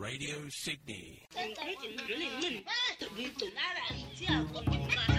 Radio Sydney. Cái chuyện rửa liền mình thực hiện tụi nó là chưa còn